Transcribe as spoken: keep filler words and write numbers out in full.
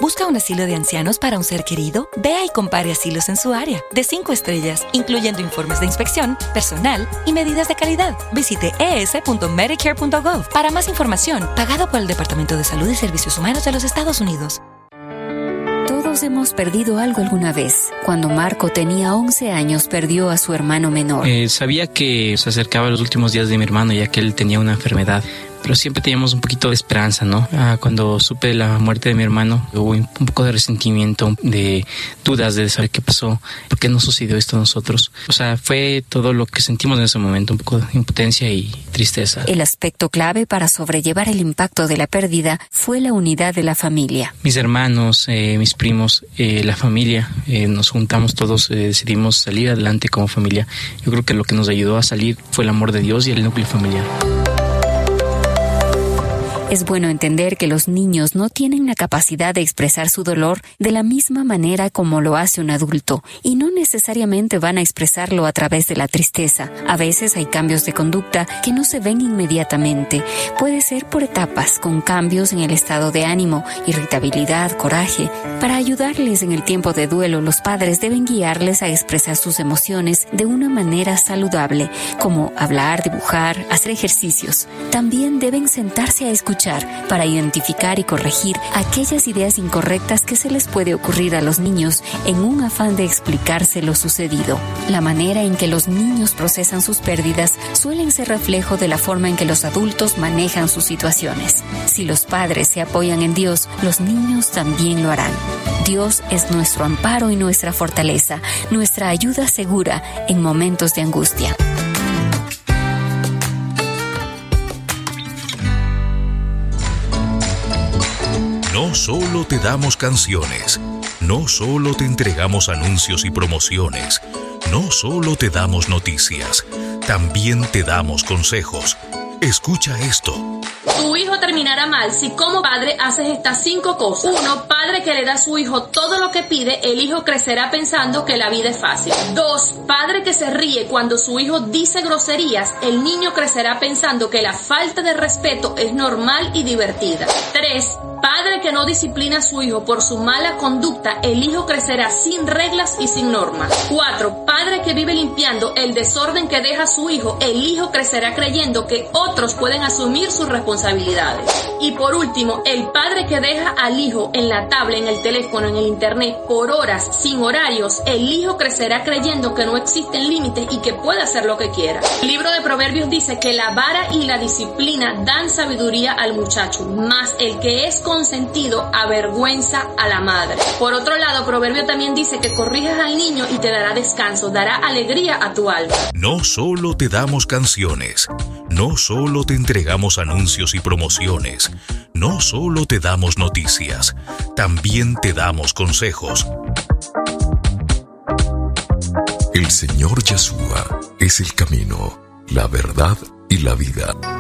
¿Busca un asilo de ancianos para un ser querido? Vea y compare asilos en su área, de cinco estrellas, incluyendo informes de inspección, personal y medidas de calidad. Visite e s punto medicare punto gov para más información, pagado por el Departamento de Salud y Servicios Humanos de los Estados Unidos. Todos hemos perdido algo alguna vez. Cuando Marco tenía once años, perdió a su hermano menor. Eh, sabía que se acercaban los últimos días de mi hermano, ya que él tenía una enfermedad. Pero siempre teníamos un poquito de esperanza, ¿no? Ah, cuando supe la muerte de mi hermano, hubo un poco de resentimiento, de dudas de saber qué pasó, por qué no sucedió esto a nosotros. O sea, fue todo lo que sentimos en ese momento, un poco de impotencia y tristeza. El aspecto clave para sobrellevar el impacto de la pérdida fue la unidad de la familia. Mis hermanos, eh, mis primos, eh, la familia, eh, nos juntamos todos, eh, decidimos salir adelante como familia. Yo creo que lo que nos ayudó a salir fue el amor de Dios y el núcleo familiar. Es bueno entender que los niños no tienen la capacidad de expresar su dolor de la misma manera como lo hace un adulto, y no necesariamente van a expresarlo a través de la tristeza. A veces hay cambios de conducta que no se ven inmediatamente. Puede ser por etapas, con cambios en el estado de ánimo, irritabilidad, coraje. Para ayudarles en el tiempo de duelo, los padres deben guiarles a expresar sus emociones de una manera saludable, como hablar, dibujar, hacer ejercicios. También deben sentarse a escuchar para identificar y corregir aquellas ideas incorrectas que se les puede ocurrir a los niños en un afán de explicarse lo sucedido. La manera en que los niños procesan sus pérdidas suelen ser reflejo de la forma en que los adultos manejan sus situaciones. Si los padres se apoyan en Dios, los niños también lo harán. Dios es nuestro amparo y nuestra fortaleza, nuestra ayuda segura en momentos de angustia. No solo te damos canciones, no solo te entregamos anuncios y promociones, no solo te damos noticias, también te damos consejos. Escucha esto. Tu hijo terminará mal si como padre haces estas cinco cosas. Uno, padre que le da a su hijo todo lo que pide, el hijo crecerá pensando que la vida es fácil. Dos, padre que se ríe cuando su hijo dice groserías, el niño crecerá pensando que la falta de respeto es normal y divertida. Tres, padre que no disciplina a su hijo por su mala conducta, el hijo crecerá sin reglas y sin normas. Cuatro, padre que vive limpiando el desorden que deja a su hijo, el hijo crecerá creyendo que otros pueden asumir sus responsabilidades. Y por último, el padre que deja al hijo en la tablet, en el teléfono, en el internet, por horas, sin horarios, el hijo crecerá creyendo que no existen límites y que puede hacer lo que quiera. El libro de Proverbios dice que la vara y la disciplina dan sabiduría al muchacho, mas el que es consentido avergüenza a la madre. Por otro lado, Proverbio también dice que corrijas al niño y te dará descanso, dará alegría a tu alma. No solo te damos canciones, no solo te entregamos anuncios y promociones, no solo te damos noticias, también te damos consejos. El Señor Yeshua es el camino, la verdad y la vida.